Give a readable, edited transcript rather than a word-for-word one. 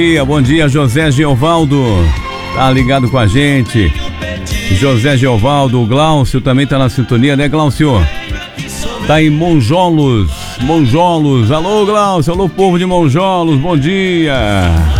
Bom dia, José Geovaldo. Tá ligado com a gente. José Geovaldo, o Glaucio também tá na sintonia, né, Glaucio? Tá em Monjolos. Alô, Glaucio, alô, povo de Monjolos, bom dia.